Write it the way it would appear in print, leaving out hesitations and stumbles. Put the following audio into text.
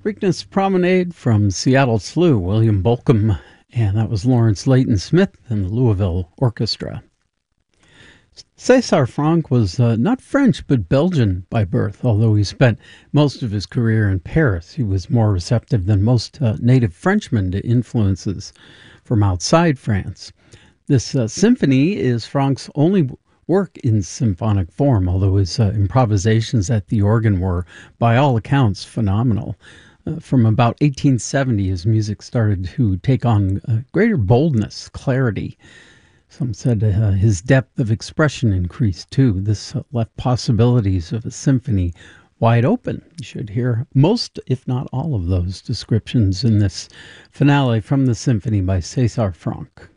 Preakness Promenade from Seattle Slew, William Bolcom, and that was Lawrence Layton Smith and the Louisville Orchestra. César Franck was not French but Belgian by birth, although he spent most of his career in Paris. He was more receptive than most native Frenchmen to influences from outside France. This symphony is Franck's only work in symphonic form, although his improvisations at the organ were, by all accounts, phenomenal. From about 1870, his music started to take on greater boldness, clarity. Some said his depth of expression increased too. This left possibilities of a symphony wide open. You should hear most, if not all, of those descriptions in this finale from the symphony by César Franck.